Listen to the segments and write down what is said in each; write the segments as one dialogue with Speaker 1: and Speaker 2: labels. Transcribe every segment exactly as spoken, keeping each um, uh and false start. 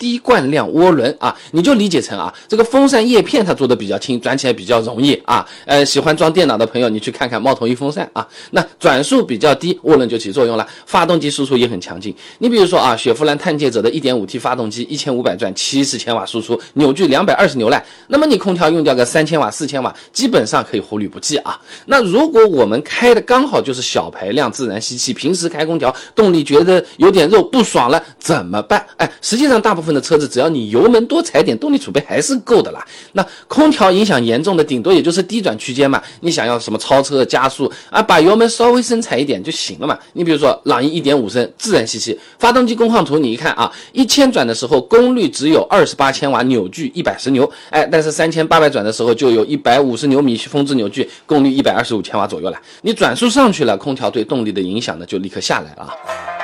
Speaker 1: 低惯量涡轮啊，你就理解成啊，这个风扇叶片它做的比较轻，转起来比较容易啊。呃，喜欢装电脑的朋友，你去看看猫头鹰风扇啊，那转速比较低，涡轮就起作用了。发动机输出也很强劲，你比如说啊，雪佛兰探界者的 一点五 T 发动机一千五百转，七十千瓦输出，扭矩两百二十牛赖，那么你空调用掉个三千瓦、四千瓦，基本上可以忽略不计啊。那如果我们开的刚好就是小排量自然吸气，平时开空调动力觉得有点肉不爽了怎么办？哎，实际上大部分的车子只要你油门多踩点，动力储备还是够的啦。那空调影响严重的顶多也就是低转区间嘛，你想要什么超车加速啊，把油门稍微深踩一点就行了嘛。你比如说朗逸 一点五 升自然吸气，发动机工况图你一看啊，一千转的时候功率只有二十八千瓦，扭矩一百十牛，哎，但是三千八百转的时候就有一百五十牛米峰值扭矩，功率一百二十五千瓦左右了。你转速上去了，空调对动力的影响呢就立刻下来了啊。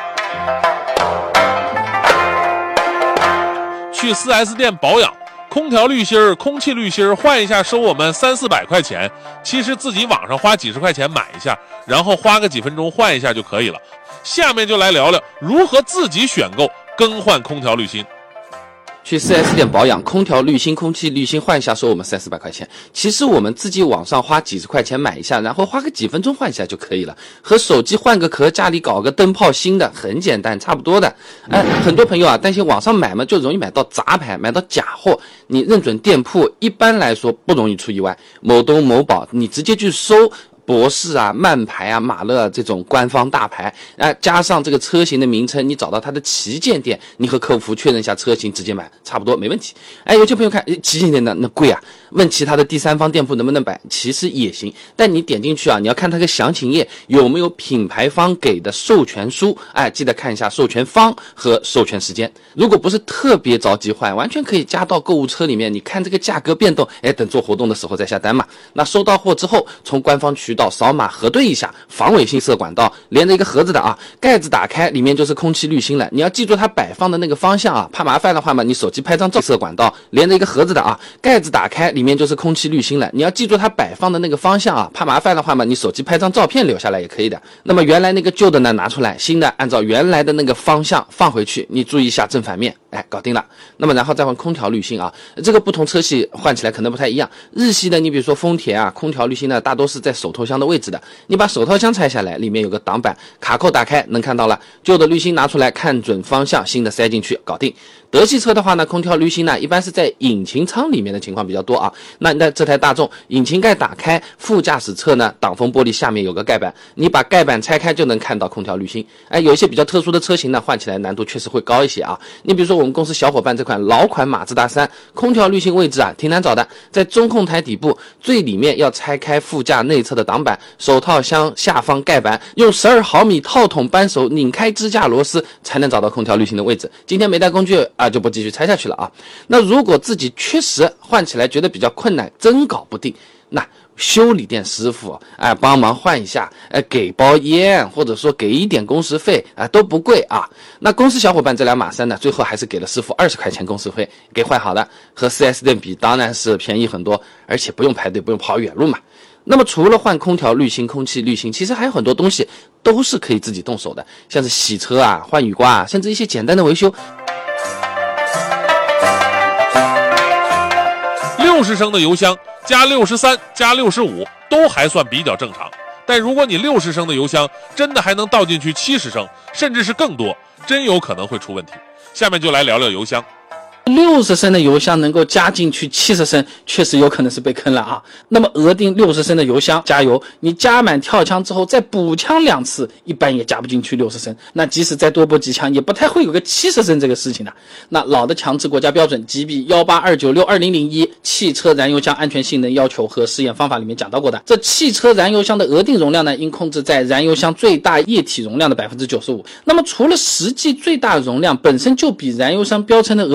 Speaker 2: 去 四 S 店保养，空调滤芯儿、空气滤芯儿换一下收我们三四百块钱，其实自己网上花几十块钱买一下，然后花个几分钟换一下就可以了。下面就来聊聊如何自己选购更换空调滤芯。
Speaker 1: 去 四 S 店保养，空调滤芯、空气滤芯换一下收我们三四百块钱。其实我们自己网上花几十块钱买一下，然后花个几分钟换一下就可以了，和手机换个壳，家里搞个灯泡新的很简单，差不多的。哎，很多朋友啊担心网上买嘛就容易买到杂牌，买到假货。你认准店铺，一般来说不容易出意外。某东某宝，你直接去搜博士啊、曼牌啊、马乐、啊、这种官方大牌，啊，加上这个车型的名称，你找到它的旗舰店，你和客服确认一下车型，直接买，差不多没问题。哎，有些朋友看旗舰店的那贵啊，问其他的第三方店铺能不能买，其实也行，但你点进去啊，你要看它个详情页有没有品牌方给的授权书，哎，记得看一下授权方和授权时间。如果不是特别着急换，完全可以加到购物车里面，你看这个价格变动，哎，等做活动的时候再下单嘛。那收到货之后，从官方渠道到扫码核对一下，防伪性色管道连着一个盒子的啊，盖子打开里面就是空气滤芯了，你要记住它摆放的那个方向啊，怕麻烦的话嘛，你手机拍张照。色管道连着一个盒子的啊，盖子打开里面就是空气滤芯了，你要记住它摆放的那个方向啊，怕麻烦的话嘛，你手机拍张照片留下来也可以的。那么原来那个旧的呢拿出来，新的按照原来的那个方向放回去，你注意一下正反面，哎，搞定了。那么然后再换空调滤芯啊，这个不同车系换起来可能不太一样。日系的你比如说丰田啊，空调滤芯呢大多是在手头箱的位置的，你把手套箱拆下来，里面有个挡板，卡扣打开能看到了，旧的滤芯拿出来，看准方向，新的塞进去，搞定。德系车的话呢，空调滤芯呢一般是在引擎舱里面的情况比较多啊。那那这台大众引擎盖打开，副驾驶侧呢挡风玻璃下面有个盖板，你把盖板拆开就能看到空调滤芯。哎，有一些比较特殊的车型呢，换起来难度确实会高一些啊。你比如说我们公司小伙伴这款老款马自达三，空调滤芯位置啊挺难找的，在中控台底部最里面要拆开副驾内侧的挡板，手套箱下方盖板，用十二毫米套筒扳手拧开支架螺丝才能找到空调滤芯的位置。今天没带工具啊，就不继续拆下去了啊。那如果自己确实换起来觉得比较困难，真搞不定，那修理店师傅哎帮忙换一下，哎给包烟或者说给一点工时费啊都不贵啊。那公司小伙伴这辆马三呢，最后还是给了师傅二十块钱工时费给换好了，和 四 S 店比当然是便宜很多，而且不用排队，不用跑远路嘛。那么除了换空调滤芯、空气滤芯，其实还有很多东西都是可以自己动手的，像是洗车啊、换雨刮啊，甚至一些简单的维修。
Speaker 2: 六十升的油箱加六十三加六十五都还算比较正常，但如果你六十升的油箱真的还能倒进去七十升，甚至是更多，真有可能会出问题。下面就来聊聊油箱。
Speaker 1: 六十升的油箱能够加进去七十升，确实有可能是被坑了啊。那么额定六十升的油箱加油，你加满跳枪之后再补枪两次，一般也加不进去六十升。那即使再多补几枪，也不太会有个七十升这个事情的。那老的强制国家标准 G B 一八二九六二零零一汽车燃油箱安全性能要求和试验方法里面讲到过的，这汽车燃油箱的额定容量呢，应控制在燃油箱最大液体容量的 百分之九十五。那么除了实际最大容量本身就比燃油箱标称的额定容量更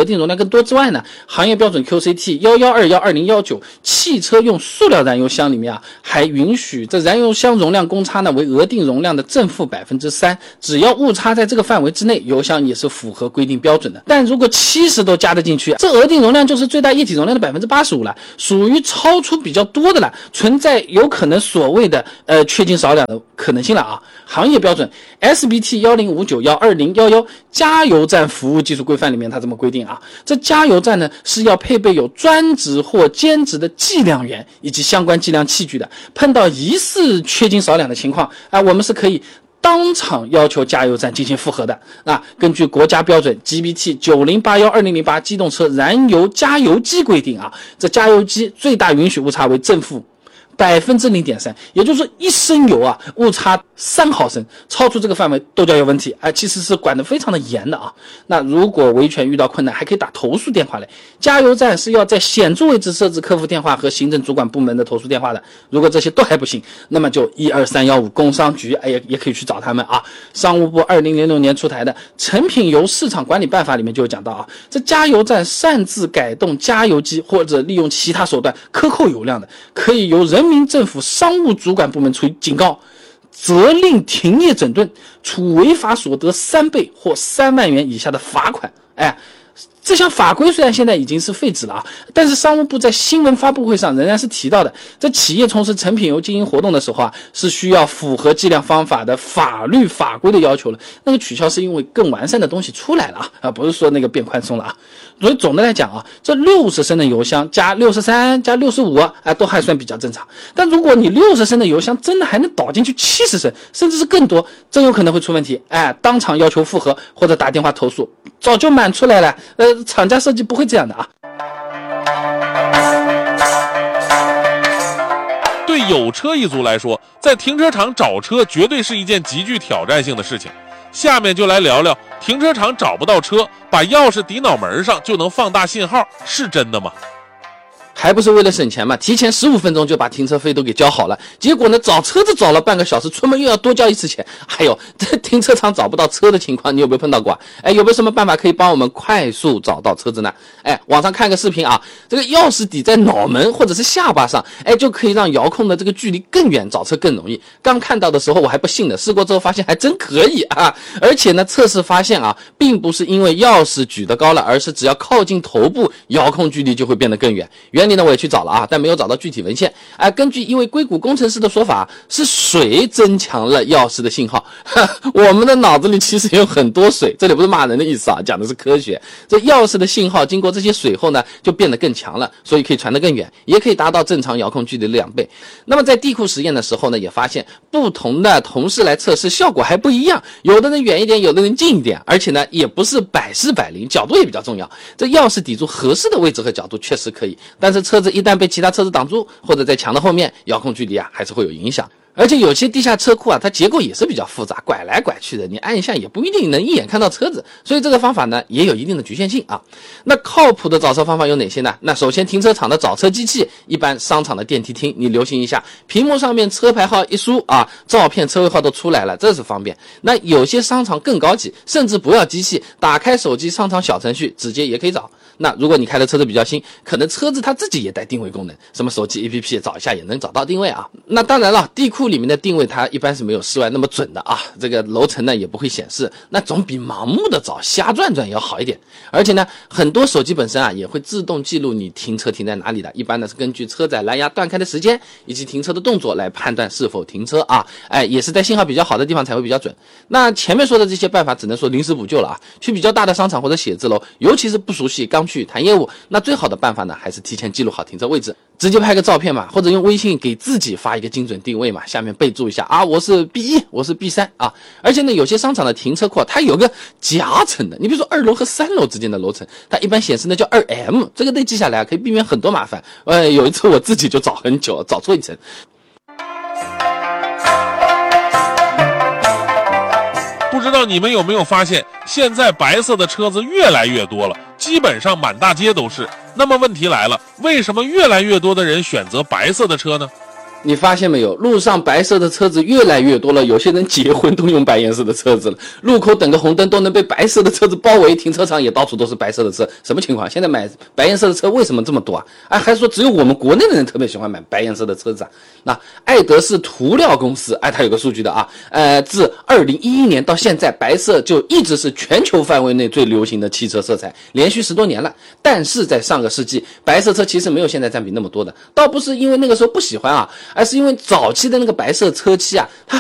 Speaker 3: 更多之外呢，行业标准 Q C T 一一二一二零一九汽车用塑料燃油箱里面啊，还允许这燃油箱容量公差呢为额定容量的正负百分之三，只要误差在这个范围之内，油箱也是符合规定标准的。但如果七十都加得进去，这额定容量就是最大液体容量的百分之八十五了，属于超出比较多的了，存在有可能所谓的呃缺斤少两的可能性了啊。行业标准 S B T 一零五九一二零一一加油站服务技术规范里面它这么规定啊，这加油站呢是要配备有专职或兼职的计量员以及相关计量器具的，碰到疑似缺斤少两的情况啊，我们是可以当场要求加油站进行复核的。那根据国家标准 G B T 九零八一二零零八机动车燃油加油机规定啊，这加油机最大允许误差为正负百分之零点三，也就是说一升油啊，误差三毫升，超出这个范围都叫有问题啊、呃，其实是管得非常的严的啊。那如果维权遇到困难，还可以打投诉电话来，加油站是要在显著位置设置客服电话和行政主管部门的投诉电话的。如果这些都还不行，那么就一二三一五工商局，哎也也可以去找他们啊。商务部二零零六年出台的《成品油市场管理办法》里面就有讲到啊，这加油站擅自改动加油机或者利用其他手段克扣油量的，可以由人民政府商务主管部门处以警告、责令停业整顿，处违法所得三倍或三万元以下的罚款。哎，这项法规虽然现在已经是废止了啊，但是商务部在新闻发布会上仍然是提到的，在企业从事成品油经营活动的时候啊，是需要符合计量方法的法律法规的要求了。那个取消是因为更完善的东西出来了啊，啊不是说那个变宽松了啊。所以总的来讲啊，这六十升的油箱加六十三加六十五啊，都还算比较正常。但如果你六十升的油箱真的还能倒进去七十升，甚至是更多，真有可能会出问题。哎，当场要求复核或者打电话投诉，早就满出来了。呃，厂家设计不会这样的啊。
Speaker 2: 对有车一族来说，在停车场找车绝对是一件极具挑战性的事情。下面就来聊聊停车场找不到车，把钥匙抵脑门上就能放大信号，是真的吗？
Speaker 1: 还不是为了省钱嘛，提前十五分钟就把停车费都给交好了，结果呢找车子找了半个小时，出门又要多交一次钱。还有这停车场找不到车的情况，你有没有碰到过？哎，有没有什么办法可以帮我们快速找到车子呢？哎，网上看个视频啊，这个钥匙抵在脑门或者是下巴上，哎，就可以让遥控的这个距离更远，找车更容易。刚看到的时候我还不信的，试过之后发现还真可以啊！而且呢，测试发现啊，并不是因为钥匙举得高了，而是只要靠近头部，遥控距离就会变得更远。原理呢我也去找了啊，但没有找到具体文献。哎、呃，根据一位硅谷工程师的说法，是水增强了钥匙的信号。我们的脑子里其实有很多水，这里不是骂人的意思啊，讲的是科学。这钥匙的信号经过这些水后呢，就变得更强了，所以可以传得更远，也可以达到正常遥控距离的两倍。那么在地库实验的时候呢，也发现不同的同事来测试效果还不一样，有的人远一点，有的人近一点，而且呢也不是百试百灵，角度也比较重要。这钥匙抵住合适的位置和角度确实可以，但是车子一旦被其他车子挡住，或者在墙的后面，遥控距离啊还是会有影响。而且有些地下车库啊，它结构也是比较复杂，拐来拐去的，你按一下也不一定能一眼看到车子，所以这个方法呢也有一定的局限性啊。那靠谱的找车方法有哪些呢？那首先停车场的找车机器，一般商场的电梯厅，你留心一下，屏幕上面车牌号一输啊，照片车位号都出来了，这是方便。那有些商场更高级，甚至不要机器，打开手机商场小程序，直接也可以找。那如果你开的车子比较新，可能车子它自己也带定位功能，什么手机 A P P 找一下也能找到定位啊。那当然了，地库里面的定位它一般是没有室外那么准的啊，这个楼层呢也不会显示，那总比盲目的找瞎转转要好一点。而且呢，很多手机本身啊也会自动记录你停车停在哪里的，一般呢是根据车载蓝牙断开的时间以及停车的动作来判断是否停车啊，哎，也是在信号比较好的地方才会比较准。那前面说的这些办法只能说临时补救了啊，去比较大的商场或者写字楼，尤其是不熟悉刚去谈业务，那最好的办法呢还是提前记录好停车位置，直接拍个照片嘛，或者用微信给自己发一个精准定位嘛，下面备注一下啊，我是 B 一，我是 B 三 啊。而且呢，有些商场的停车库它有个夹层的，你比如说二楼和三楼之间的楼层，它一般显示的叫 二 M， 这个得记下来啊，可以避免很多麻烦。呃，有一次我自己就找很久，找错一层。
Speaker 2: 不知道你们有没有发现，现在白色的车子越来越多了，基本上满大街都是。那么问题来了，为什么越来越多的人选择白色的车呢？
Speaker 3: 你发现没有，路上白色的车子越来越多了，有些人结婚都用白颜色的车子了，路口等个红灯都能被白色的车子包围，停车场也到处都是白色的车，什么情况？现在买白颜色的车为什么这么多啊？哎，还说只有我们国内的人特别喜欢买白颜色的车子啊？那爱德仕涂料公司，哎，它有个数据的啊，呃，自二零一一年到现在，白色就一直是全球范围内最流行的汽车色彩，连续十多年了。但是在上个世纪，白色车其实没有现在占比那么多的，倒不是因为那个时候不喜欢啊，而是因为早期的那个白色车漆啊，它